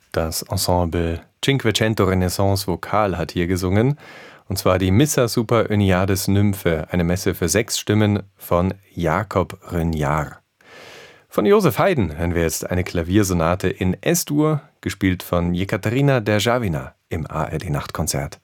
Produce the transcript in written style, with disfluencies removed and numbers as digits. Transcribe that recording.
Das Ensemble Cinquecento Renaissance Vokal hat hier gesungen, und zwar die Missa Super Uniades Nymphe, eine Messe für 6 Stimmen von Jakob Rönjahr. Von Joseph Haydn hören wir jetzt eine Klaviersonate in S-Dur, gespielt von Jekaterina Derzhavina im ARD Nachtkonzert.